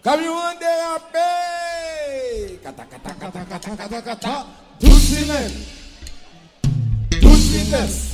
Come you one day up, kata kata kata kata kata kata, do sweetness, do sweetness.